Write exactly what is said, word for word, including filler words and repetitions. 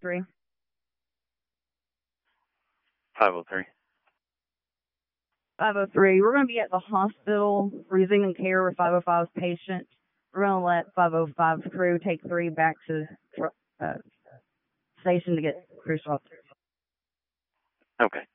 three. five oh three. five oh three. We're going to be at the hospital resuming care with five oh five's patient. We're going to let five oh five crew take three back to the uh, station to get crew swapped. Okay.